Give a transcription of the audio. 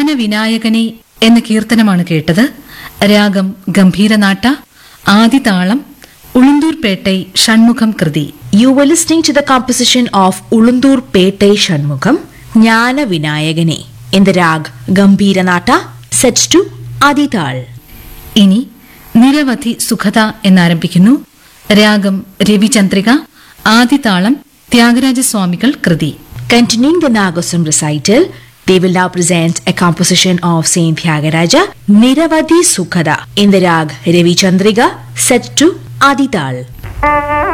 ജ്ഞാനവിനായകനെ എന്ന കീർത്തനമാണ് കേട്ടത്. രാഗം ഗംഭീരനാട്ട, ആദിതാളം ഉളുന്തൂർപേട്ടൈ ഷൺമുഖം കൃതി. You were listening to the composition of Ulundur Pettai Shanmugam, Jnana Vinayagane, in the rag Gambhiranata, set to Adital. ഇനി നിരവധി സുഖത എന്നാരംഭിക്കുന്നു. രാഗം രവിചന്ദ്രിക, ആദിതാളം ത്യാഗരാജസ്വാമികൾ കൃതി. Continuing the Nagasam recital, they will now present a composition of Saint Tyagaraja, Niravadhi Sukhada, in the rag Ravi Chandriga, set to Adital.